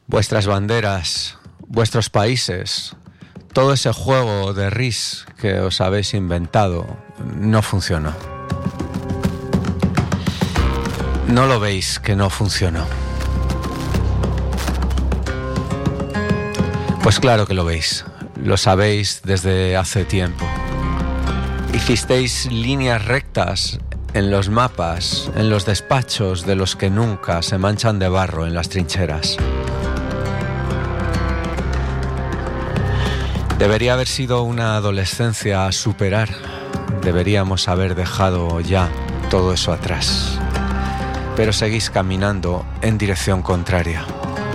vuestras banderas, vuestros países, todo ese juego de RIS que os habéis inventado no funcionó. ¿No lo veis que no funcionó? Pues claro que lo veis, lo sabéis desde hace tiempo. Hicisteis líneas rectas en los mapas, en los despachos de los que nunca se manchan de barro en las trincheras. Debería haber sido una adolescencia a superar. Deberíamos haber dejado ya todo eso atrás. Pero seguís caminando en dirección contraria.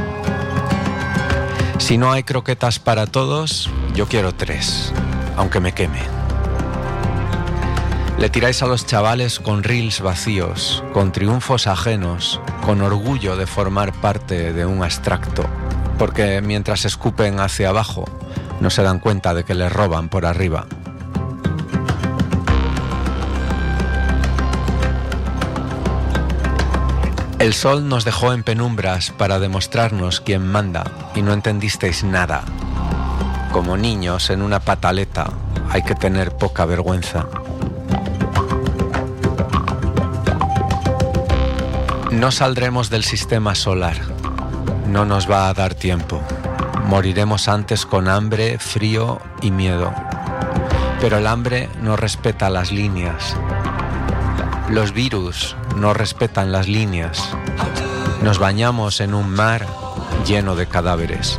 Si no hay croquetas para todos, yo quiero 3, aunque me queme. Le tiráis a los chavales con reels vacíos, con triunfos ajenos, con orgullo de formar parte de un abstracto, porque mientras escupen hacia abajo, no se dan cuenta de que les roban por arriba. El sol nos dejó en penumbras para demostrarnos quién manda y no entendisteis nada. Como niños en una pataleta, hay que tener poca vergüenza. No saldremos del sistema solar. No nos va a dar tiempo. Moriremos antes con hambre, frío y miedo. Pero el hambre no respeta las líneas. Los virus no respetan las líneas. Nos bañamos en un mar lleno de cadáveres.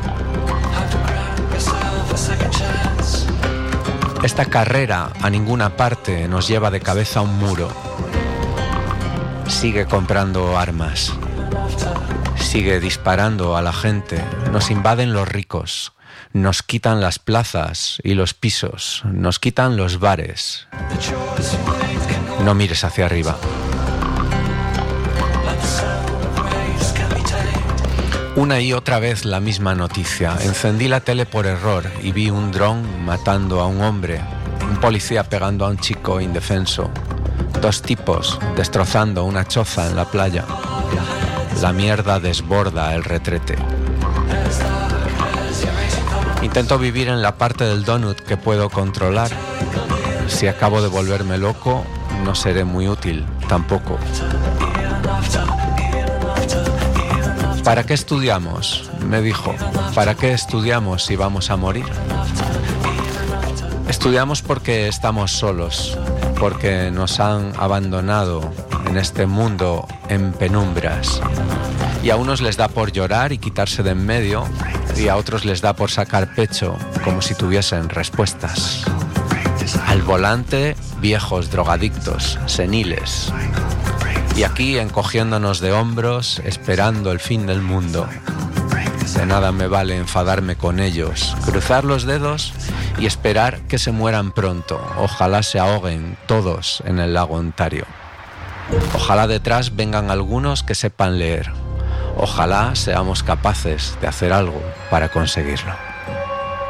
Esta carrera a ninguna parte nos lleva de cabeza a un muro. Sigue comprando armas. Sigue disparando a la gente. Nos invaden los ricos. Nos quitan las plazas y los pisos. Nos quitan los bares. No mires hacia arriba. Una y otra vez la misma noticia. Encendí la tele por error y vi un dron matando a un hombre, un policía pegando a un chico indefenso, 2 tipos destrozando una choza en la playa. La mierda desborda el retrete. Intento vivir en la parte del donut que puedo controlar. Si acabo de volverme loco, no seré muy útil tampoco. ¿Para qué estudiamos?, me dijo. ¿Para qué estudiamos si vamos a morir? Estudiamos porque estamos solos, porque nos han abandonado en este mundo en penumbras. Y a unos les da por llorar y quitarse de en medio, y a otros les da por sacar pecho, como si tuviesen respuestas. Al volante, viejos drogadictos, seniles. Y aquí encogiéndonos de hombros, esperando el fin del mundo. De nada me vale enfadarme con ellos, cruzar los dedos y esperar que se mueran pronto. Ojalá se ahoguen todos en el lago Ontario. Ojalá detrás vengan algunos que sepan leer. Ojalá seamos capaces de hacer algo para conseguirlo.